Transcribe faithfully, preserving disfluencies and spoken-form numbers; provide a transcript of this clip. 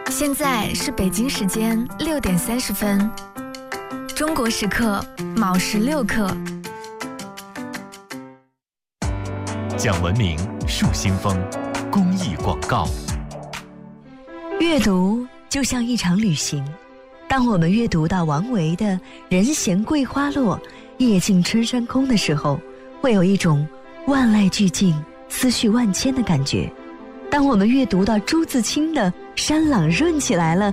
现在是北京时间六点三十分，中国时刻卯时六刻。 讲文明树新风，公益广告。 阅读就像一场旅行，当我们阅读到王维的“人闲桂花落，夜静春山空”的时候，会有一种万籁俱静、思绪万千的感觉。当我们阅读到朱自清的“山朗润起来了，